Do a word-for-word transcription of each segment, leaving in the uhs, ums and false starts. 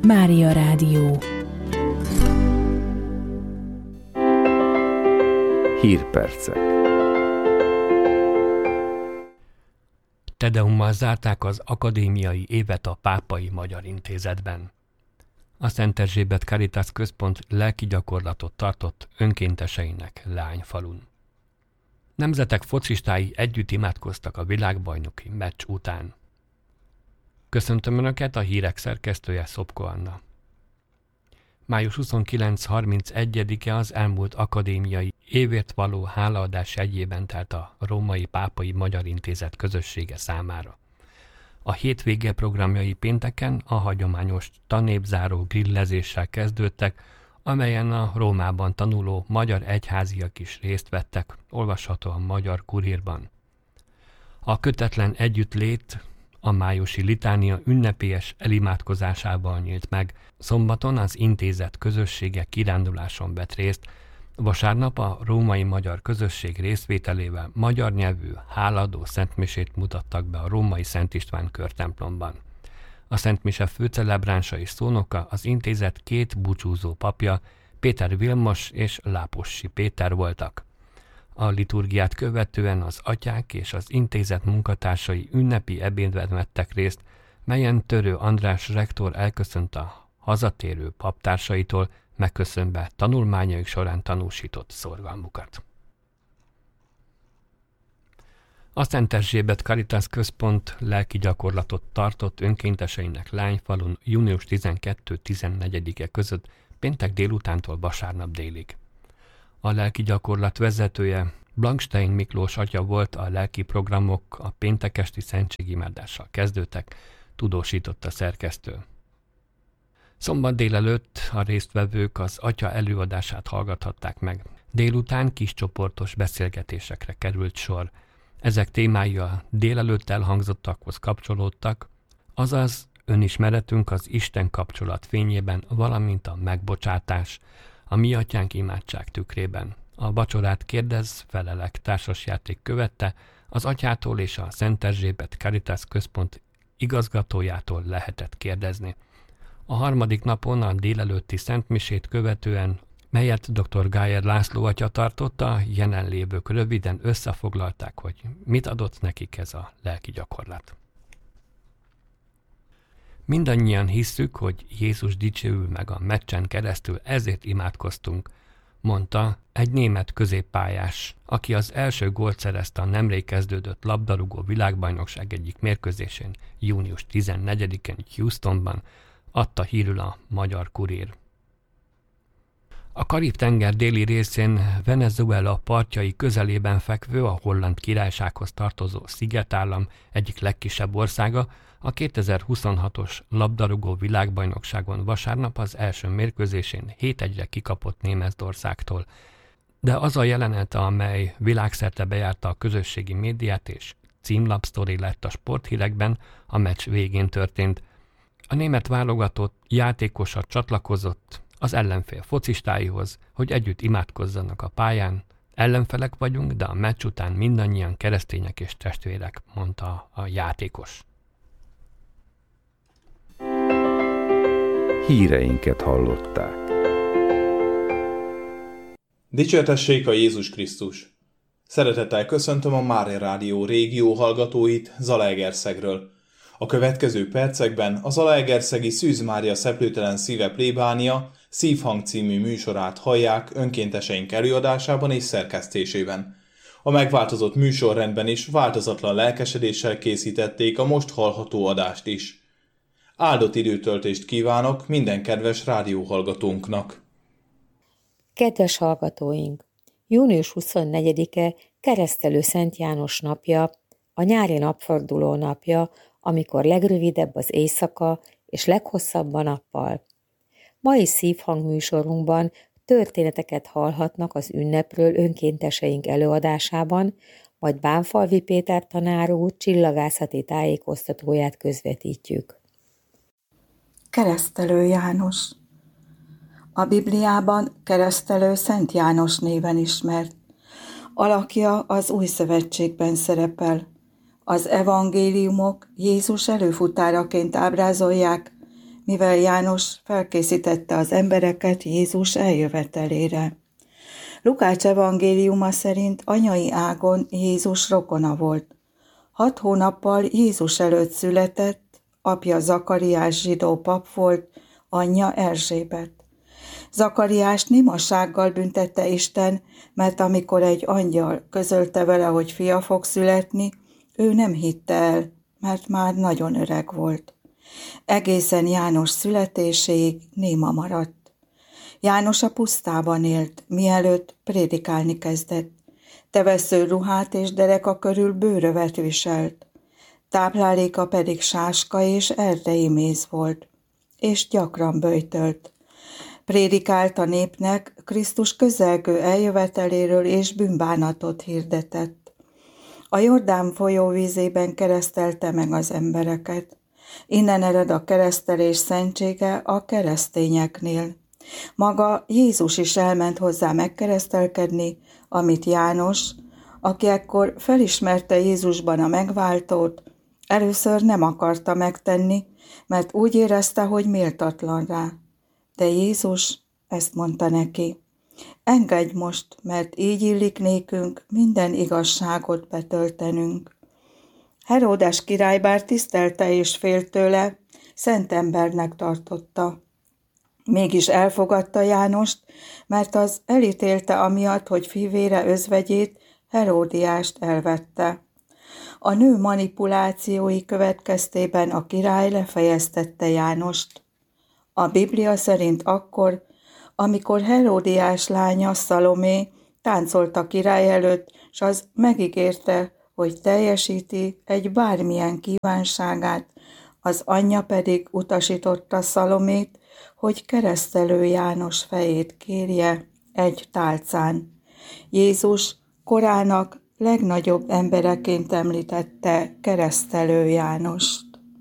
Mária Rádió. Hírpercek. Tedeummal zárták az akadémiai évet a Pápai Magyar Intézetben. A Szent Erzsébet Caritas Központ lelki gyakorlatot tartott önkénteseinek Leányfalun. Nemzetek focistái együtt imádkoztak a világbajnoki meccs után. Köszöntöm Önöket, a hírek szerkesztője Szopko Anna. május huszonkilenc-harmincegyedike az elmúlt akadémiai évért való hálaadás jegyében telt a Római Pápai Magyar Intézet közössége számára. A hétvége programjai pénteken a hagyományos tanévzáró grillezéssel kezdődtek, amelyen a Rómában tanuló magyar egyháziak is részt vettek, olvasható a Magyar Kurírban. A kötetlen együttlét a májusi litánia ünnepélyes elimádkozásával nyílt meg. Szombaton az intézet közössége kiránduláson vett részt, vasárnap a római magyar közösség részvételével magyar nyelvű hálaadó szentmisét mutattak be a római Szent István körtemplomban. A szentmise főcelebránsa és szónoka az intézet két búcsúzó papja, Péter Vilmos és Lápossi Péter voltak. A liturgiát követően az atyák és az intézet munkatársai ünnepi ebédben vettek részt, melyen Törő András rektor elköszönt a hazatérő paptársaitól, megköszönve tanulmányaik során tanúsított szorgalmukat. A Szent Erzsébet Caritas Központ lelki gyakorlatot tartott önkénteseinek Leányfalun június tizenkettő-tizennegyedike között péntek délutántól vasárnap délig. A lelki gyakorlat vezetője, Blankstein Miklós atya volt, a lelki programok a péntekesti szentségimádással kezdődtek, tudósított a szerkesztő. Szombat délelőtt a résztvevők az atya előadását hallgathatták meg. Délután kiscsoportos beszélgetésekre került sor. Ezek témái a délelőtt elhangzottakhoz kapcsolódtak, azaz önismeretünk az Isten kapcsolat fényében, valamint a megbocsátás, a Mi Atyánk imádság tükrében. A vacsorát kérdez, felelek társasjáték követte, az atyától és a Szent Erzsébet Caritas Központ igazgatójától lehetett kérdezni. A harmadik napon a délelőtti szentmisét követően, melyet dr. Gájer László atya tartotta, jelenlévők röviden összefoglalták, hogy mit adott nekik ez a lelki gyakorlat. Mindannyian hisszük, hogy Jézus dicsőül meg a meccsen keresztül, ezért imádkoztunk, mondta egy német középpályás, aki az első gólt szerezte a nemrég kezdődött labdarúgó világbajnokság egyik mérkőzésén június tizennegyedikén Houstonban, adta hírül a Magyar Kurír. A Karib-tenger déli részén Venezuela partjai közelében fekvő, a Holland Királysághoz tartozó szigetállam egyik legkisebb országa a kétezer-huszonhatos labdarúgó világbajnokságon vasárnap az első mérkőzésén hét egyre kikapott Németországtól, de az a jelenet, amely világszerte bejárta a közösségi médiát és címlapsztori lett a sporthírekben, a meccs végén történt. A német válogatott játékosa csatlakozott az ellenfél focistáihoz, hogy együtt imádkozzanak a pályán. Ellenfelek vagyunk, de a meccs után mindannyian keresztények és testvérek, mondta a játékos. Híreinket hallották. Dicsértessék a Jézus Krisztus! Szeretettel köszöntöm a Mária Rádió régió hallgatóit Zalaegerszegről. A következő percekben a Zalaegerszegi Szűz Mária Szeplőtelen Szíve plébánia Szívhang című műsorát hallják önkénteseink előadásában és szerkesztésében. A megváltozott műsorrendben is változatlan lelkesedéssel készítették a most hallható adást is. Áldott időtöltést kívánok minden kedves rádióhallgatónknak! Kedves hallgatóink! június huszonnegyedike Keresztelő Szent János napja, a nyári napforduló napja, amikor legrövidebb az éjszaka és leghosszabb a nappal. Mai Szívhang műsorunkban történeteket hallhatnak az ünnepről önkénteseink előadásában, majd Bánfalvi Péter tanár úr csillagászati tájékoztatóját közvetítjük. Keresztelő János. A Bibliában Keresztelő Szent János néven ismert. Alakja az Új Szövetségben szerepel. Az evangéliumok Jézus előfutáraként ábrázolják, mivel János felkészítette az embereket Jézus eljövetelére. Lukács evangéliuma szerint anyai ágon Jézus rokona volt. Hat hónappal Jézus előtt született, apja Zakariás zsidó pap volt, anyja Erzsébet. Zakariást némasággal büntette Isten, mert amikor egy angyal közölte vele, hogy fia fog születni, ő nem hitte el, mert már nagyon öreg volt. Egészen János születéséig néma maradt. János a pusztában élt, mielőtt prédikálni kezdett. Tevesző ruhát és dereka körül bőrövet viselt. Tápláléka pedig sáska és erdei méz volt, és gyakran böjtölt. Prédikált a népnek, Krisztus közelgő eljöveteléről és bűnbánatot hirdetett. A Jordán folyó vízében keresztelte meg az embereket. Innen ered a keresztelés szentsége a keresztényeknél. Maga Jézus is elment hozzá megkeresztelkedni, amit János, aki ekkor felismerte Jézusban a megváltót, először nem akarta megtenni, mert úgy érezte, hogy méltatlan rá. De Jézus ezt mondta neki: engedj most, mert így illik nékünk minden igazságot betöltenünk. Heródes király bár tisztelte és félt tőle, szent embernek tartotta. Mégis elfogadta Jánost, mert az elítélte amiatt, hogy fivére özvegyét, Heródiást elvette. A nő manipulációi következtében a király lefejeztette Jánost. A Biblia szerint akkor, amikor Heródiás lánya Szalomé táncolt a király előtt, s az megígérte, hogy teljesíti egy bármilyen kívánságát, az anyja pedig utasította Szalomét, hogy keresztelő János fejét kérje egy tálcán. Jézus korának legnagyobb embereként említette keresztelő Jánost.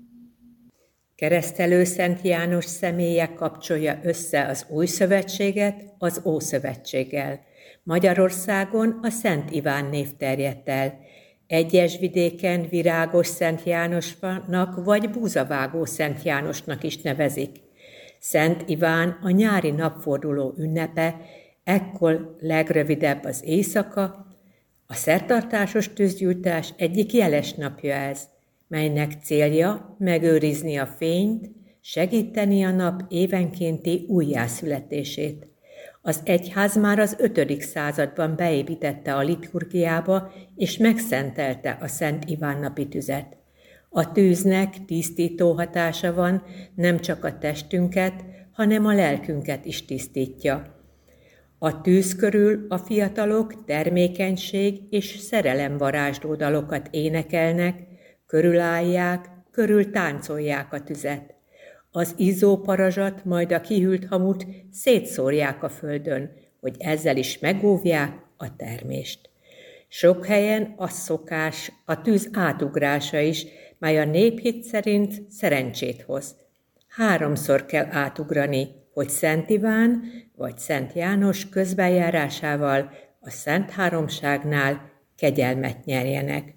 Keresztelő Szent János személye kapcsolja össze az Új Szövetséget az Ószövetséggel. Magyarországon a Szent Iván név terjedt el. Egyes vidéken Virágos Szent Jánosnak vagy Búzavágó Szent Jánosnak is nevezik. Szent Iván a nyári napforduló ünnepe, ekkor legrövidebb az éjszaka, a szertartásos tűzgyújtás egyik jeles napja ez, melynek célja megőrizni a fényt, segíteni a nap évenkénti újjászületését. Az egyház már az ötödik században beépítette a liturgiába, és megszentelte a Szent Iván napi tüzet. A tűznek tisztító hatása van, nem csak a testünket, hanem a lelkünket is tisztítja. A tűz körül a fiatalok termékenység és szerelem varázsló dalokat énekelnek, körülállják, körül táncolják a tüzet. Az izzó parazsat, majd a kihűlt hamut szétszórják a földön, hogy ezzel is megóvják a termést. Sok helyen az szokás a tűz átugrása is, mely a néphit szerint szerencsét hoz. Háromszor kell átugrani, hogy Szent Iván vagy Szent János közbenjárásával a Szent Háromságnál kegyelmet nyerjenek.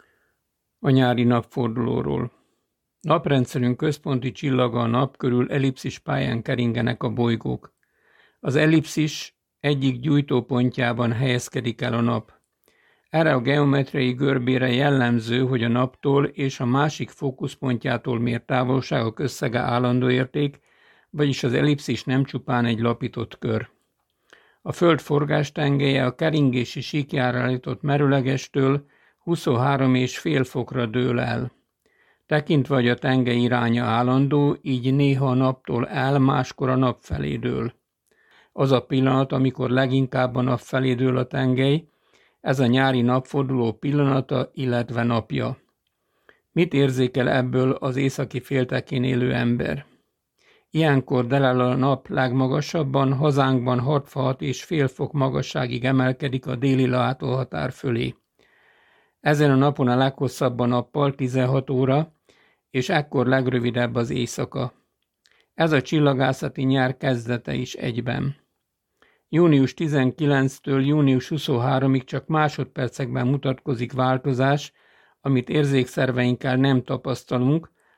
A nyári napfordulóról. Naprendszerünk központi csillaga a nap körül ellipszis pályán keringenek a bolygók. Az ellipszis egyik gyújtópontjában helyezkedik el a nap. Erre a geometriai görbére jellemző, hogy a naptól és a másik fókuszpontjától mért távolságok összege állandó érték, vagyis az ellipszis nem csupán egy lapított kör. A Föld forgástengelye a keringési síkjára állított merőlegestől huszonhárom egész öt fokra dől el. Tekintve, hogy a tengely iránya állandó, így néha a naptól el, máskor a nap felé dől. Az a pillanat, amikor leginkább a nap felé dől a tengely, ez a nyári napforduló pillanata, illetve napja. Mit érzékel ebből az északi féltekén élő ember? Ilyenkor del el a nap legmagasabban, hazánkban hatvanhat egész öt fok magasságig emelkedik a déli látóhatár fölé. Ezen a napon a leghosszabb a nappal tizenhat óra, és ekkor legrövidebb az éjszaka. Ez a csillagászati nyár kezdete is egyben. június tizenkilencedikétől június huszonharmadikáig csak másodpercekben mutatkozik változás, amit érzékszerveinkkel nem tapasztalunk,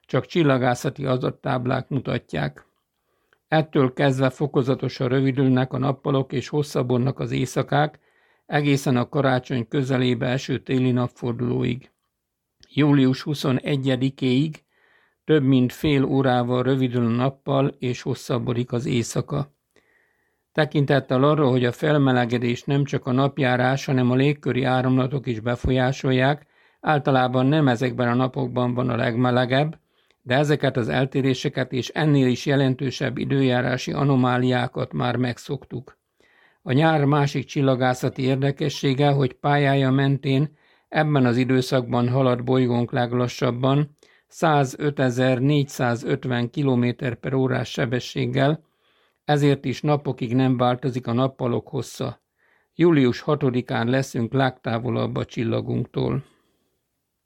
csak csillagászati adattáblák mutatják. Ettől kezdve fokozatosan rövidülnek a nappalok és hosszabbodnak az éjszakák, egészen a karácsony közelébe eső téli napfordulóig. július huszonegyedikéig több mint fél órával rövidül a nappal és hosszabbodik az éjszaka. Tekintettel arra, hogy a felmelegedés nem csak a napjárás, hanem a légköri áramlatok is befolyásolják, általában nem ezekben a napokban van a legmelegebb, de ezeket az eltéréseket és ennél is jelentősebb időjárási anomáliákat már megszoktuk. A nyár másik csillagászati érdekessége, hogy pályája mentén ebben az időszakban halad bolygónk leglassabban, százötezer-négyszázötven kilométer per órás sebességgel, ezért is napokig nem változik a nappalok hossza. július hatodikán leszünk legtávolabb a csillagunktól.